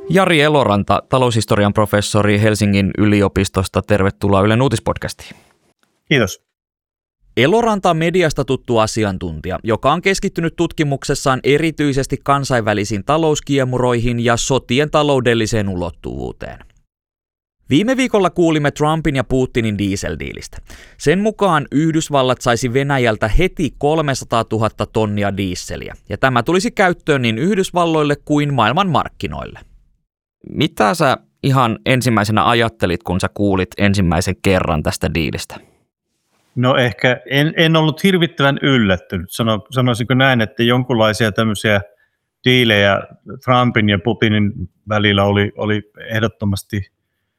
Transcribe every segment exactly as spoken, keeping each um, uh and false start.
Jari Eloranta, taloushistorian professori Helsingin yliopistosta. Tervetuloa Ylen uutispodcastiin. Kiitos. Eloranta on mediasta tuttu asiantuntija, joka on keskittynyt tutkimuksessaan erityisesti kansainvälisiin talouskiemuroihin ja sotien taloudelliseen ulottuvuuteen. Viime viikolla kuulimme Trumpin ja Putinin dieseldiilistä. Sen mukaan Yhdysvallat saisi Venäjältä heti kolmesataatuhatta tonnia dieseliä, ja tämä tulisi käyttöön niin Yhdysvalloille kuin maailman markkinoille. Mitä sä ihan ensimmäisenä ajattelit, kun sä kuulit ensimmäisen kerran tästä diilistä? No ehkä en, en ollut hirvittävän yllättynyt. Sano, sanoisinko näin, että jonkinlaisia tämmöisiä diilejä Trumpin ja Putinin välillä oli, oli ehdottomasti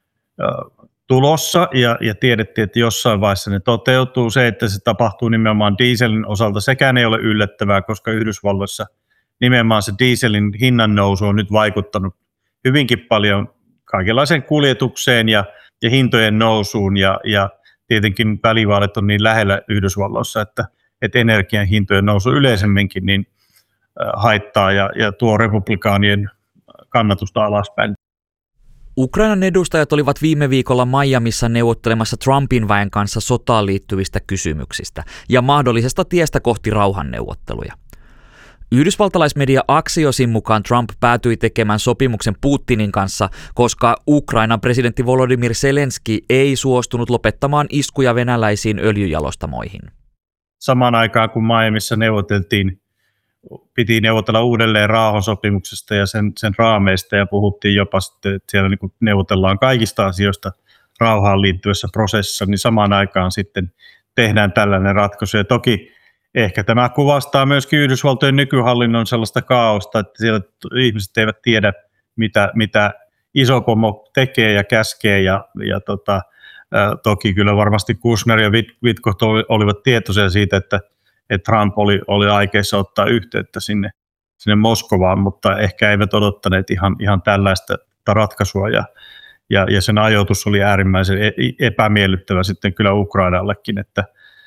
äh, tulossa ja, ja tiedettiin, että jossain vaiheessa ne toteutuu. Se, että se tapahtuu nimenomaan dieselin osalta, sekään ei ole yllättävää, koska Yhdysvalloissa nimenomaan se dieselin hinnan nousu on nyt vaikuttanut hyvinkin paljon kaikenlaiseen kuljetukseen ja, ja hintojen nousuun ja, ja tietenkin välivaalit on niin lähellä Yhdysvalloissa, että, että energian hintojen nousu yleisemminkin niin haittaa ja, ja tuo republikaanien kannatusta alaspäin. Ukrainan edustajat olivat viime viikolla Miamissa neuvottelemassa Trumpin väen kanssa sotaan liittyvistä kysymyksistä ja mahdollisesta tiestä kohti rauhanneuvotteluja. Yhdysvaltalaismedia Axiosin mukaan Trump päätyi tekemään sopimuksen Putinin kanssa, koska Ukrainan presidentti Volodymyr Zelenski ei suostunut lopettamaan iskuja venäläisiin öljyjalostamoihin. Samaan aikaan kun Miamissa neuvoteltiin, piti neuvotella uudelleen rauhansopimuksesta ja sen, sen raameista ja puhuttiin jopa sitten, että siellä niin neuvotellaan kaikista asioista rauhaan liittyvässä prosessissa, niin samaan aikaan sitten tehdään tällainen ratkaisu. Ja toki ehkä tämä kuvastaa myöskin Yhdysvaltojen nykyhallinnon sellaista kaaosta, että siellä ihmiset eivät tiedä, mitä, mitä iso pomo tekee ja käskee. Ja, ja tota, ää, toki kyllä varmasti Kushner ja Witkoff olivat tietoisia siitä, että, että Trump oli, oli aikeissa ottaa yhteyttä sinne, sinne Moskovaan, mutta ehkä eivät odottaneet ihan, ihan tällaista ratkaisua. Ja, ja, ja sen ajoitus oli äärimmäisen epämiellyttävä sitten kyllä Ukrainallekin, että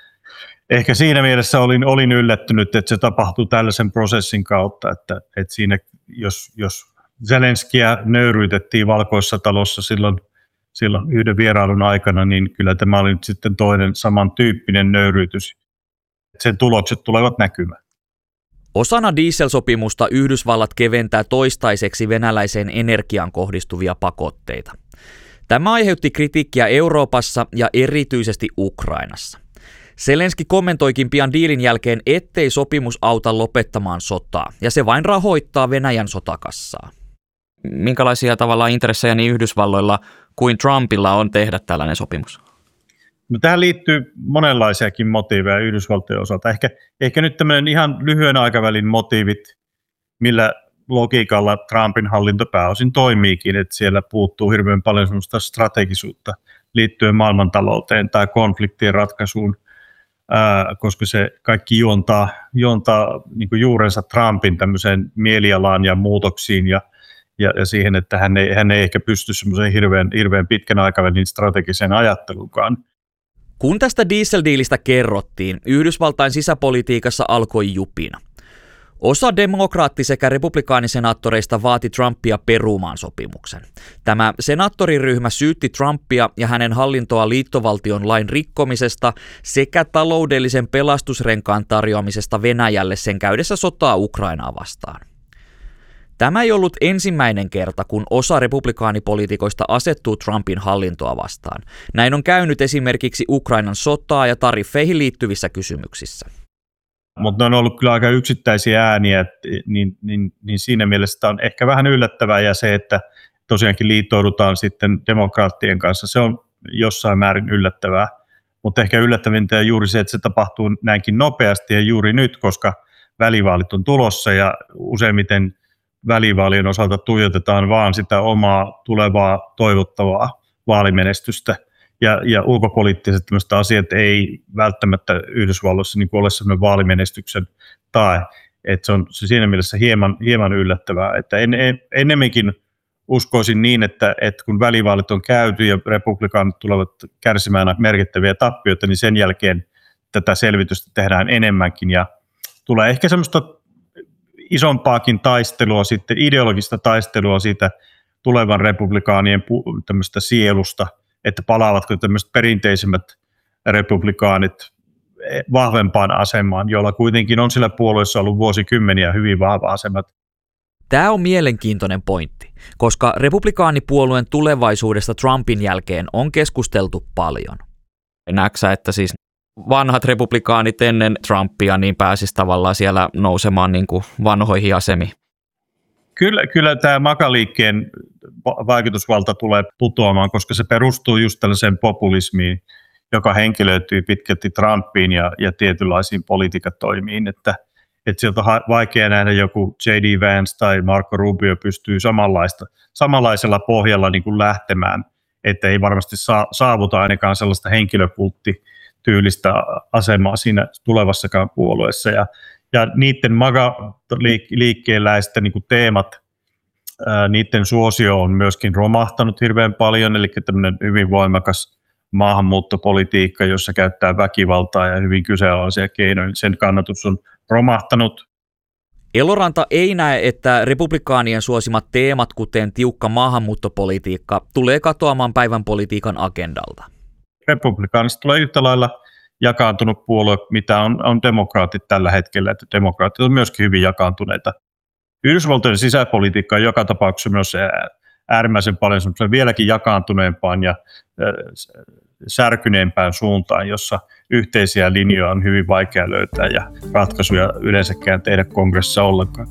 ehkä siinä mielessä olin, olin yllättynyt, että se tapahtui tällaisen prosessin kautta, että, että siinä, jos, jos Zelenskiä nöyryytettiin Valkoisessa talossa silloin, silloin yhden vierailun aikana, niin kyllä tämä oli nyt sitten toinen samantyyppinen nöyryytys. Sen tulokset tulevat näkymään. Osana dieselsopimusta Yhdysvallat keventää toistaiseksi venäläiseen energiaan kohdistuvia pakotteita. Tämä aiheutti kritiikkiä Euroopassa ja erityisesti Ukrainassa. Zelenski kommentoikin pian diilin jälkeen, ettei sopimus auta lopettamaan sotaa, ja se vain rahoittaa Venäjän sotakassaa. Minkälaisia tavallaan intressejä niin Yhdysvalloilla kuin Trumpilla on tehdä tällainen sopimus? No, tähän liittyy monenlaisiakin motiiveja Yhdysvaltojen osalta. Ehkä, ehkä nyt tämmöinen ihan lyhyen aikavälin motiivit, millä logiikalla Trumpin hallinto pääosin toimiikin, että siellä puuttuu hirveän paljon semmoista strategisuutta liittyen maailmantalouteen tai konfliktien ratkaisuun, Ää, koska se kaikki juontaa, juontaa niin kuin juurensa Trumpin tämmöiseen mielialaan ja muutoksiin ja, ja, ja siihen, että hän ei, hän ei ehkä pysty semmoiseen hirveän, hirveän pitkän aikavälin strategiseen ajattelukaan. Kun tästä dieseldiilistä kerrottiin, Yhdysvaltain sisäpolitiikassa alkoi jupina. Osa demokraatti- sekä republikaanisenaattoreista vaati Trumpia perumaan sopimuksen. Tämä senaattoriryhmä syytti Trumpia ja hänen hallintoa liittovaltion lain rikkomisesta sekä taloudellisen pelastusrenkaan tarjoamisesta Venäjälle sen käydessä sotaa Ukrainaa vastaan. Tämä ei ollut ensimmäinen kerta, kun osa republikaanipoliitikoista asettuu Trumpin hallintoa vastaan. Näin on käynyt esimerkiksi Ukrainan sotaa ja tariffeihin liittyvissä kysymyksissä. Mutta ne on ollut kyllä aika yksittäisiä ääniä, et, niin, niin, niin siinä mielessä tämä on ehkä vähän yllättävää ja se, että tosiaankin liittoudutaan sitten demokraattien kanssa, se on jossain määrin yllättävää. Mutta ehkä yllättävintä on juuri se, että se tapahtuu näinkin nopeasti ja juuri nyt, koska välivaalit on tulossa ja useimmiten välivaalien osalta tuijotetaan vaan sitä omaa tulevaa toivottavaa vaalimenestystä. Ja, ja ulkopoliittiset asiat ei välttämättä Yhdysvalloissa niin ole sellainen vaalimenestyksen tae. Että se on se siinä mielessä hieman, hieman yllättävää. Että en, en, ennemminkin uskoisin niin, että, että kun välivaalit on käyty ja republikaanit tulevat kärsimään merkittäviä tappioita, niin sen jälkeen tätä selvitystä tehdään enemmänkin. Ja tulee ehkä semmoista isompaakin taistelua, sitten ideologista taistelua siitä tulevan republikaanien pu- tämmöistä sielusta, että palaavatko tämmöiset perinteisemmät republikaanit vahvempaan asemaan, jolla kuitenkin on sillä puolueessa ollut vuosikymmeniä hyvin vahva asemat. Tämä on mielenkiintoinen pointti, koska republikaanipuolueen tulevaisuudesta Trumpin jälkeen on keskusteltu paljon. Näetkö, että siis vanhat republikaanit ennen Trumpia niin pääsisi tavallaan siellä nousemaan niin kuin vanhoihin asemiin? Kyllä, kyllä tämä MAGA-liikkeen vaikutusvalta tulee putoamaan, koska se perustuu just tällaiseen populismiin, joka henkilöityy pitkälti Trumpiin ja, ja tietynlaisiin politiikatoimiin, että, että sieltä on vaikea nähdä joku J D Vance tai Marco Rubio pystyy samanlaista, samanlaisella pohjalla niin kuin lähtemään, että ei varmasti saa, saavuta ainakaan sellaista henkilökulttityylistä asemaa siinä tulevassakaan puolueessa. Ja, ja niiden MAGA-liikkeelläisten niin kuin teemat, ää, niiden suosio on myöskin romahtanut hirveän paljon, eli tämmöinen hyvin voimakas maahanmuuttopolitiikka, jossa käyttää väkivaltaa ja hyvin kyseenalaisia keinoja, sen kannatus on romahtanut. Eloranta ei näe, että republikaanien suosimat teemat, kuten tiukka maahanmuuttopolitiikka, tulee katoamaan päivän politiikan agendalta. Republikaanista tulee yhtä lailla jakaantunut puolue, mitä on, on demokraatit tällä hetkellä, että demokraatit on myöskin hyvin jakaantuneita. Yhdysvaltojen sisäpolitiikka on joka tapauksessa myös äärimmäisen paljon vieläkin jakaantuneempaan ja särkyneempään suuntaan, jossa yhteisiä linjoja on hyvin vaikea löytää ja ratkaisuja yleensäkään tehdä kongressissa ollenkaan.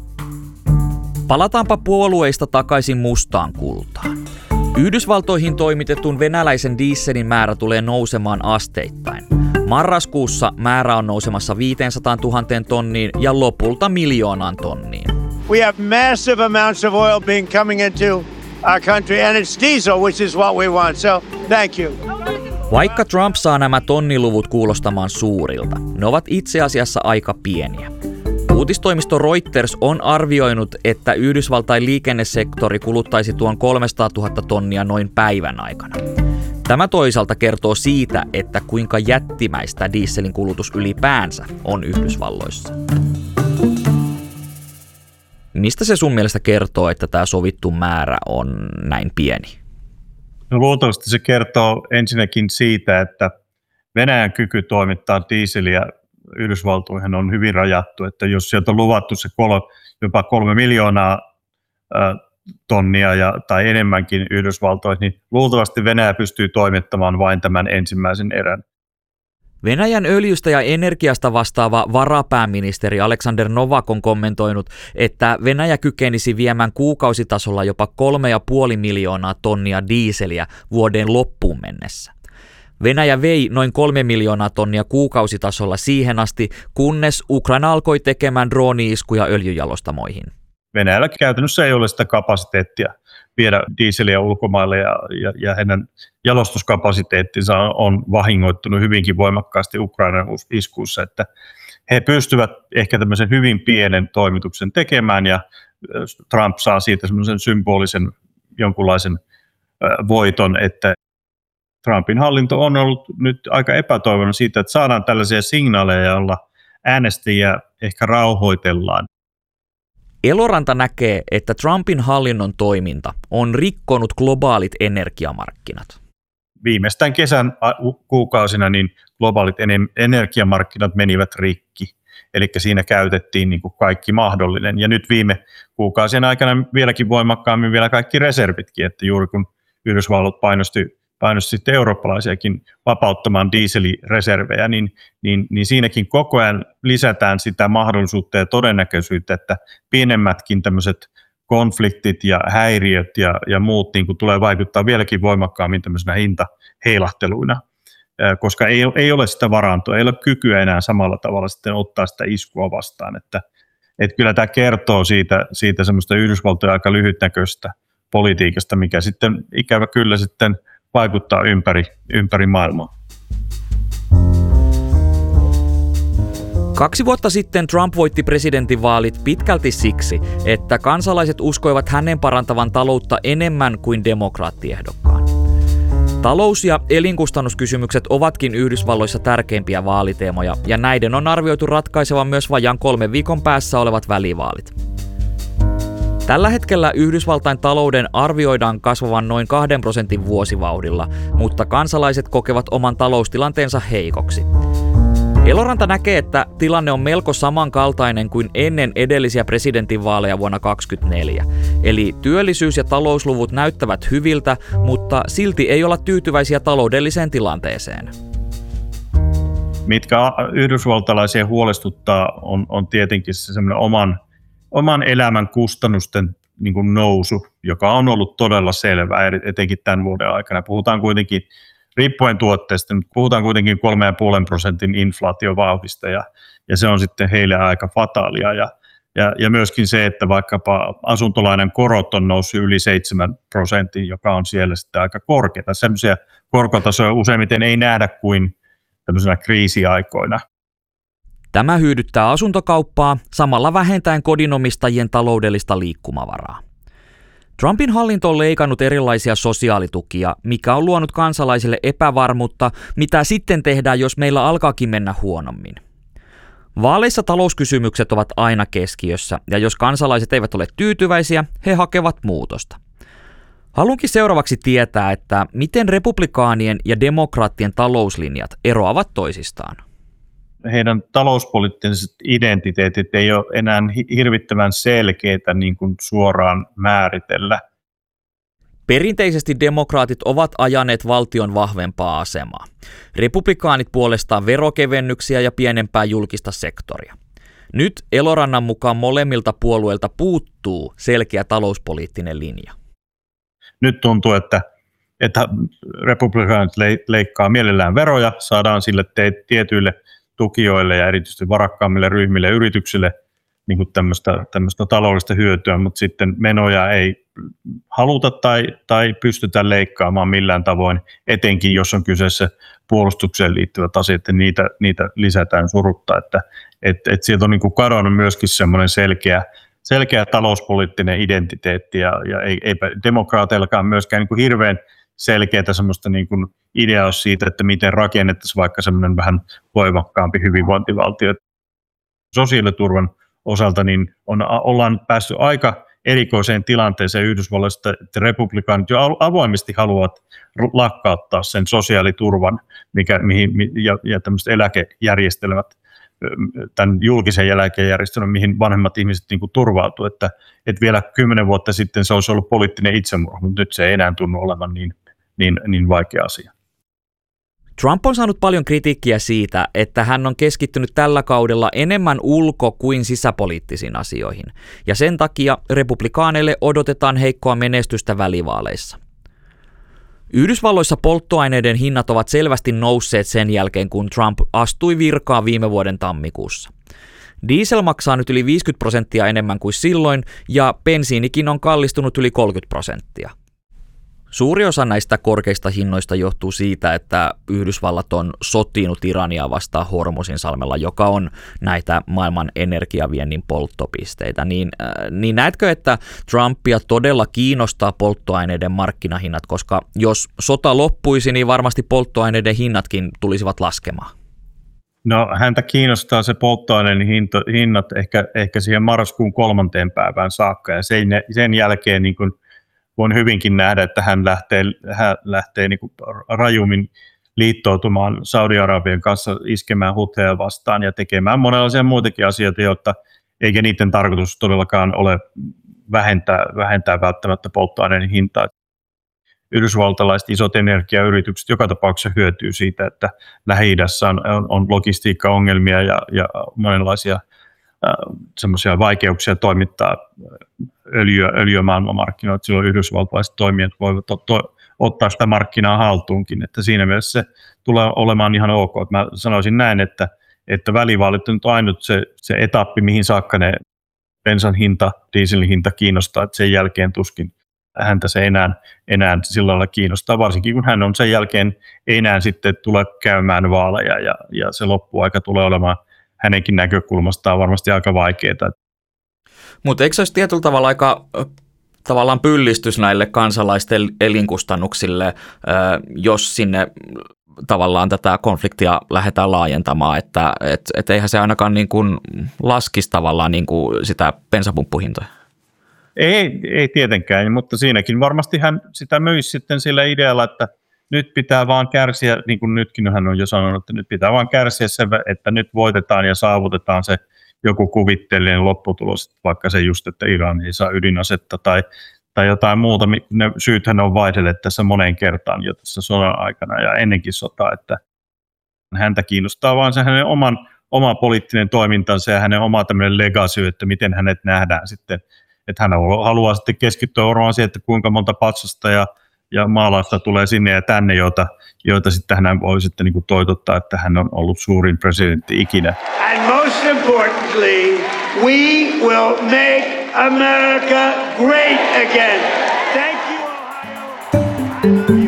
Palataanpa puolueista takaisin mustaan kultaan. Yhdysvaltoihin toimitetun venäläisen dieselin määrä tulee nousemaan asteittain. Marraskuussa määrä on nousemassa viisisataatuhatta tonniin ja lopulta miljoonaan tonniin. We have massive amounts of oil being coming into our country and it's diesel, which is what we want. So, thank you. Vaikka Trump saa nämä tonniluvut kuulostamaan suurilta, ne ovat itse asiassa aika pieniä. Uutistoimisto Reuters on arvioinut, että Yhdysvaltain liikennesektori kuluttaisi tuon kolmesataatuhatta tonnia noin päivän aikana. Tämä toisaalta kertoo siitä, että kuinka jättimäistä dieselin kulutus ylipäänsä on Yhdysvalloissa. Mistä se sun mielestä kertoo, että tämä sovittu määrä on näin pieni? No, luultavasti se kertoo ensinnäkin siitä, että Venäjän kyky toimittaa dieseliä Yhdysvaltoihin on hyvin rajattu, että jos sieltä on luvattu se kol, jopa kolme miljoonaa ä, tonnia ja, tai enemmänkin Yhdysvaltoihin, niin luultavasti Venäjä pystyy toimittamaan vain tämän ensimmäisen erän. Venäjän öljystä ja energiasta vastaava varapääministeri Alexander Novak on kommentoinut, että Venäjä kykenisi viemään kuukausitasolla jopa kolme ja puoli miljoonaa tonnia diiseliä vuoden loppuun mennessä. Venäjä vei noin kolme miljoonaa tonnia kuukausitasolla siihen asti, kunnes Ukraina alkoi tekemään drooni-iskuja öljyjalostamoihin. Venäjällä käytännössä ei ole sitä kapasiteettia viedä dieseliä ulkomaille ja, ja, ja heidän jalostuskapasiteettinsa on vahingoittunut hyvinkin voimakkaasti Ukrainan iskuissa, että he pystyvät ehkä tämmöisen hyvin pienen toimituksen tekemään ja Trump saa siitä semmoisen symbolisen jonkunlaisen voiton, että Trumpin hallinto on ollut nyt aika epätoivoinen siitä, että saadaan tällaisia signaaleja, joilla äänestäjiä ehkä rauhoitellaan. Eloranta näkee, että Trumpin hallinnon toiminta on rikkonut globaalit energiamarkkinat. Viimeistään kesän kuukausina niin globaalit energiamarkkinat menivät rikki, eli siinä käytettiin niin kuin kaikki mahdollinen. Ja nyt viime kuukausien aikana vieläkin voimakkaammin vielä kaikki reservitkin, että juuri kun Yhdysvallat painosti, painosti sitten eurooppalaisiakin vapauttamaan dieselireservejä, niin, niin, niin siinäkin koko ajan lisätään sitä mahdollisuutta ja todennäköisyyttä, että pienemmätkin tämmöiset konfliktit ja häiriöt ja, ja muut niin kuin tulee vaikuttaa vieläkin voimakkaammin tämmöisenä hintaheilahteluina, koska ei, ei ole sitä varantoa, ei ole kykyä enää samalla tavalla sitten ottaa sitä iskua vastaan, että, että kyllä tämä kertoo siitä, siitä semmoista Yhdysvaltojen aika lyhytnäköistä politiikasta, mikä sitten ikävä kyllä sitten vaikuttaa ympäri, ympäri maailmaa. Kaksi vuotta sitten Trump voitti presidentinvaalit pitkälti siksi, että kansalaiset uskoivat hänen parantavan taloutta enemmän kuin demokraattiehdokkaan. Talous- ja elinkustannuskysymykset ovatkin Yhdysvalloissa tärkeimpiä vaaliteemoja, ja näiden on arvioitu ratkaisevan myös vajaan kolmen viikon päässä olevat välivaalit. Tällä hetkellä Yhdysvaltain talouden arvioidaan kasvavan noin kahden prosentin vuosivauhdilla, mutta kansalaiset kokevat oman taloustilanteensa heikoksi. Eloranta näkee, että tilanne on melko samankaltainen kuin ennen edellisiä presidentinvaaleja vuonna kaksituhattakaksikymmentäneljä. Eli työllisyys- ja talousluvut näyttävät hyviltä, mutta silti ei olla tyytyväisiä taloudelliseen tilanteeseen. Mitkä yhdysvaltalaisia huolestuttaa on, on tietenkin se semmoinen oman, oman elämän kustannusten niin kuin nousu, joka on ollut todella selvää, etenkin tämän vuoden aikana. Puhutaan kuitenkin riippuen tuotteesta, nyt puhutaan kuitenkin kolme pilkku viisi prosentin inflaatiovauhdista ja, ja se on sitten heille aika fataalia. Ja, ja, ja myöskin se, että vaikkapa asuntolainan korot on noussut yli seitsemän prosentin, joka on siellä sitten aika korkeata. Sellaisia korkotasoja useimmiten ei nähdä kuin tämmöisenä kriisiaikoina. Tämä hyödyttää asuntokauppaa, samalla vähentäen kodinomistajien taloudellista liikkumavaraa. Trumpin hallinto on leikannut erilaisia sosiaalitukia, mikä on luonut kansalaisille epävarmuutta, mitä sitten tehdään, jos meillä alkaakin mennä huonommin. Vaaleissa talouskysymykset ovat aina keskiössä, ja jos kansalaiset eivät ole tyytyväisiä, he hakevat muutosta. Haluankin seuraavaksi tietää, että miten republikaanien ja demokraattien talouslinjat eroavat toisistaan. Heidän talouspoliittiset identiteetit ei ole enää hirvittävän selkeitä niin kuin suoraan määritellä. Perinteisesti demokraatit ovat ajaneet valtion vahvempaa asemaa. Republikaanit puolestaan verokevennyksiä ja pienempää julkista sektoria. Nyt Elorannan mukaan molemmilta puolueilta puuttuu selkeä talouspoliittinen linja. Nyt tuntuu, että, että republikaanit leikkaa mielellään veroja, saadaan sille te- tietyille tukijoille ja erityisesti varakkaammille ryhmille ja yrityksille niin kuin tämmöistä, tämmöistä taloudellista hyötyä, mutta sitten menoja ei haluta tai, tai pystytä leikkaamaan millään tavoin, etenkin jos on kyseessä puolustukseen liittyvät asiat, että niitä, niitä lisätään surutta, että et, et sieltä on niin kuin kadonnut myöskin semmoinen selkeä, selkeä talouspoliittinen identiteetti ja, ja ei, eipä demokraateillakaan myöskään niin kuin hirveän selkeää semmoista niin kuin ideaa siitä, että miten rakennettaisiin vaikka semmoinen vähän voimakkaampi hyvinvointivaltio. Sosiaaliturvan osalta niin on, ollaan päässyt aika erikoiseen tilanteeseen Yhdysvalloista, että republikaanit jo avoimesti haluavat lakkauttaa sen sosiaaliturvan mikä, mihin, ja, ja tämmöiset eläkejärjestelmät, tämän julkisen eläkejärjestelmän, mihin vanhemmat ihmiset niin kuin turvautuu, että, että vielä kymmenen vuotta sitten se olisi ollut poliittinen itsemurha, mutta nyt se ei enää tunnu olevan niin, niin, niin vaikea asia. Trump on saanut paljon kritiikkiä siitä, että hän on keskittynyt tällä kaudella enemmän ulko- kuin sisäpoliittisiin asioihin, ja sen takia republikaaneille odotetaan heikkoa menestystä välivaaleissa. Yhdysvalloissa polttoaineiden hinnat ovat selvästi nousseet sen jälkeen, kun Trump astui virkaan viime vuoden tammikuussa. Diesel maksaa nyt yli viisikymmentä prosenttia enemmän kuin silloin, ja bensiinikin on kallistunut yli kolmekymmentä prosenttia. Suuri osa näistä korkeista hinnoista johtuu siitä, että Yhdysvallat on sotinut Irania vastaan Hormuzin salmella, joka on näitä maailman energiaviennin polttopisteitä. Niin, äh, niin näetkö, että Trumpia todella kiinnostaa polttoaineiden markkinahinnat, koska jos sota loppuisi, niin varmasti polttoaineiden hinnatkin tulisivat laskemaan? No häntä kiinnostaa se polttoaineiden hinto, hinnat ehkä, ehkä siihen marraskuun kolmanteen päivään saakka, ja sen, sen jälkeen niin kuin voin hyvinkin nähdä, että hän lähtee, hän lähtee niin kuin rajummin liittoutumaan Saudi-Arabian kanssa, iskemään Hutheja vastaan ja tekemään monenlaisia muitakin asioita, jotta eikä niiden tarkoitus todellakaan ole vähentää, vähentää välttämättä polttoaineiden hintaa. Yhdysvaltalaiset isot energiayritykset joka tapauksessa hyötyy siitä, että Lähi-idässä on, on, on logistiikkaongelmia ja, ja monenlaisia semmoisia vaikeuksia toimittaa öljyä, öljyä maailmanmarkkinoilla, silloin yhdysvaltalaiset toimijat voivat to, to, ottaa sitä markkinaa haltuunkin, että siinä mielessä se tulee olemaan ihan ok. Mä sanoisin näin, että, että välivaalit on ainut se, se etappi, mihin saakka ne bensan hinta, dieselin hinta kiinnostaa, että sen jälkeen tuskin häntä se enää, enää sillä lailla kiinnostaa, varsinkin kun hän on sen jälkeen ei enää sitten tule käymään vaaleja ja, ja se loppuaika tulee olemaan hänenkin näkökulmastaan varmasti aika vaikeaa. Mutta eikö se olisi tietyllä tavalla aika tavallaan pyllistys näille kansalaisten elinkustannuksille, jos sinne tavallaan tätä konfliktia lähdetään laajentamaan, että et, et eihän se ainakaan niin kuin laskisi tavallaan niin kuin sitä bensapumppuhintoja? Ei, ei tietenkään, mutta siinäkin varmasti hän sitä myisi sitten sillä idealla, että nyt pitää vaan kärsiä, niin kuin nytkin hän on jo sanonut, että nyt pitää vaan kärsiä se, että nyt voitetaan ja saavutetaan se joku kuvitteellinen lopputulos, vaikka se just, että Iran ei saa ydinasetta tai, tai jotain muuta. Ne syythän on vaihdelleet tässä moneen kertaan jo tässä sodan aikana ja ennenkin sotaa, että häntä kiinnostaa vaan se hänen oman, oma poliittinen toimintansa ja hänen oma tämmöinen legacy, että miten hänet nähdään sitten. Että hän haluaa sitten keskittyä varmaan siihen, että kuinka monta patsasta ja, ja maalausta tulee sinne ja tänne, joita, joita sitten hän voi sitten niin kuin toitottaa, että hän on ollut suurin presidentti ikinä. And most importantly, we will make America great again. Thank you, Ohio.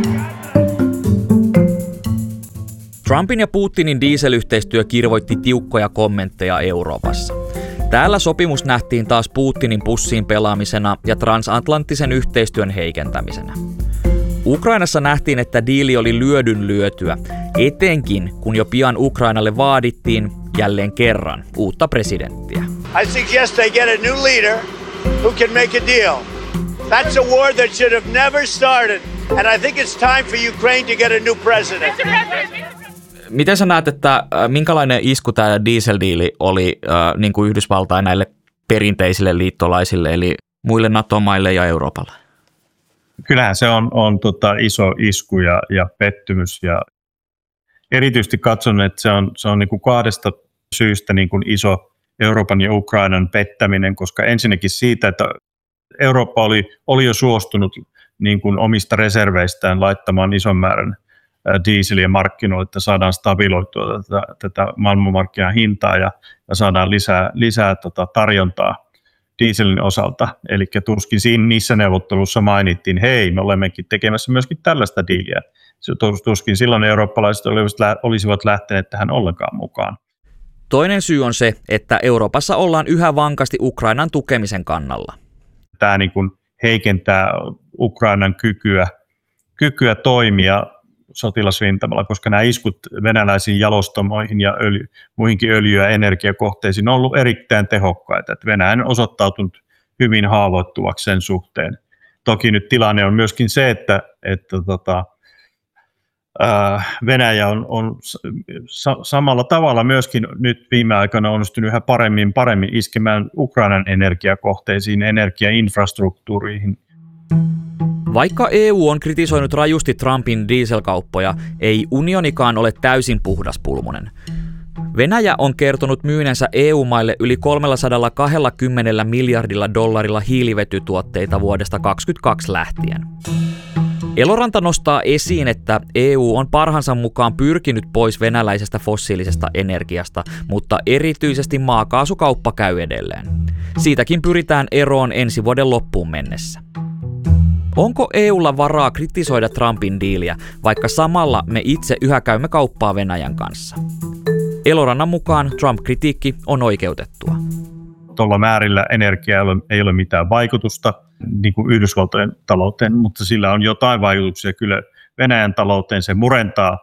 Trumpin ja Putinin dieselyhteistyö kirvoitti tiukkoja kommentteja Euroopassa. Täällä sopimus nähtiin taas Putinin pussiin pelaamisena ja transatlanttisen yhteistyön heikentämisenä. Ukrainassa nähtiin, että diili oli lyödyn lyötyä, etenkin kun jo pian Ukrainalle vaadittiin jälleen kerran uutta presidenttiä. I suggest they get a new leader who can make a deal. That's a war that should have never started, and I think it's time for Ukraine to get a new president. Miten sä näet, että äh, minkälainen isku tämä dieseldiili oli äh, niin kuin Yhdysvaltain näille perinteisille liittolaisille, eli muille NATO-maille ja Euroopalle? Kyllähän se on, on tota iso isku ja, ja pettymys. Ja erityisesti katson, että se on, se on niin kuin kahdesta syystä niin kuin iso Euroopan ja Ukrainan pettäminen, koska ensinnäkin siitä, että Eurooppa oli, oli jo suostunut niin kuin omista reserveistään laittamaan ison määrän dieseliä markkinoille, että saadaan stabiloitua tätä, tätä maailmanmarkkinan hintaa ja, ja saadaan lisää, lisää tota tarjontaa dieselin osalta. Eli tuskin siinä niissä neuvotteluissa mainittiin, hei, me olemmekin tekemässä myöskin tällaista diiliä. Tuskin silloin eurooppalaiset olisivat lähteneet tähän ollenkaan mukaan. Toinen syy on se, että Euroopassa ollaan yhä vankasti Ukrainan tukemisen kannalla. Tämä niin kuin heikentää Ukrainan kykyä, kykyä toimia sotilasrintamalla, koska nämä iskut venäläisiin jalostamoihin ja öljy, muihinkin öljy- ja energiakohteisiin on ollut erittäin tehokkaita. Että Venäjä on osoittautunut hyvin haavoittuvaksi sen suhteen. Toki nyt tilanne on myöskin se, että, että tota, ää, Venäjä on, on sa- samalla tavalla myöskin nyt viime aikoina onnistunut yhä paremmin, paremmin iskemään Ukrainan energiakohteisiin, energiainfrastruktuuriin. Vaikka E U on kritisoinut rajusti Trumpin dieselkauppoja, ei unionikaan ole täysin puhdaspulmunen. Venäjä on kertonut myyneensä E U-maille yli kolmesataakaksikymmentä miljardilla dollarilla hiilivetytuotteita vuodesta kaksituhattakaksikymmentäkaksi lähtien. Eloranta nostaa esiin, että E U on parhaansa mukaan pyrkinyt pois venäläisestä fossiilisesta energiasta, mutta erityisesti maakaasukauppa käy edelleen. Siitäkin pyritään eroon ensi vuoden loppuun mennessä. Onko E U:lla varaa kritisoida Trumpin diiliä, vaikka samalla me itse yhä käymme kauppaa Venäjän kanssa? Elorannan mukaan Trump-kritiikki on oikeutettua. Tuolla määrillä energia ei ole mitään vaikutusta niin kuin Yhdysvaltojen talouteen, mutta sillä on jotain vaikutuksia kyllä Venäjän talouteen. Se murentaa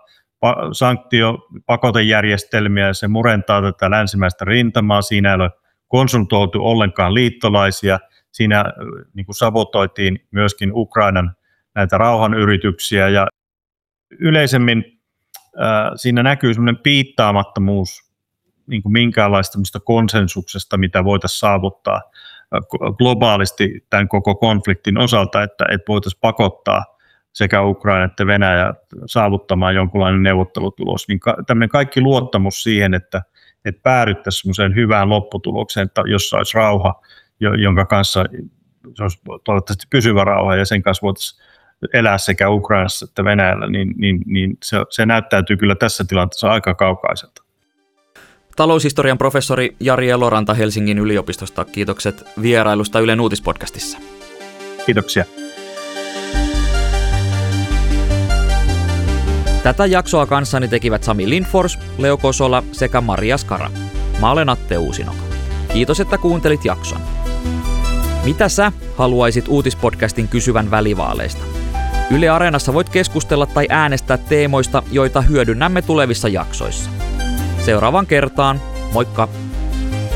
sanktio-pakotejärjestelmiä, se murentaa tätä länsimäistä rintamaa. Siinä ei ole konsultoitu ollenkaan liittolaisia. Siinä niin kuin sabotoitiin myöskin Ukrainan näitä rauhanyrityksiä ja yleisemmin äh, siinä näkyy semmoinen piittaamattomuus niin kuin minkäänlaista konsensuksesta, mitä voitaisiin saavuttaa globaalisti tämän koko konfliktin osalta, että, että voitaisiin pakottaa sekä Ukraina että Venäjä saavuttamaan jonkunlainen neuvottelutulos. Niin ka- tämmöinen kaikki luottamus siihen, että, että päädyttäisiin semmoiseen hyvään lopputulokseen, että jossa olisi rauha, jonka kanssa se olisi toivottavasti pysyvä rauha ja sen kanssa voitaisiin elää sekä Ukrainassa että Venäjällä, niin, niin, niin se, se näyttäytyy kyllä tässä tilanteessa aika kaukaiselta. Taloushistorian professori Jari Eloranta Helsingin yliopistosta. Kiitokset vierailusta Ylen uutispodcastissa. Kiitoksia. Tätä jaksoa kanssani tekivät Sami Lindfors, Leo Kosola sekä Maria Skara. Mä olen Atte Uusinoka. Kiitos, että kuuntelit jakson. Mitä sä haluaisit uutispodcastin kysyvän välivaaleista? Yle Areenassa voit keskustella tai äänestää teemoista, joita hyödynnämme tulevissa jaksoissa. Seuraavan kertaan, moikka!